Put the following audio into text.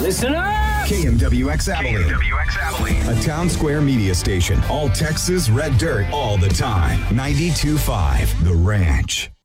Listen up! KMWX Abilene. KMWX Abilene. A town square media station. All Texas red dirt all the time. 92.5 The Ranch.